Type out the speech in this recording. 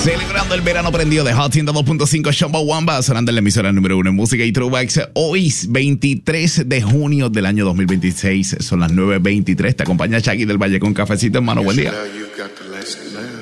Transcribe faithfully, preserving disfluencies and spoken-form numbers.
Celebrando el verano prendido de Hot ciento dos punto cinco Chumbawamba, sonando en la emisora número uno en música y throwbacks. Hoy, veintitrés de junio del año dos mil veintiséis, son las nueve veintitrés. Te acompaña Shaggy del Valle con cafecito, hermano. Buen día.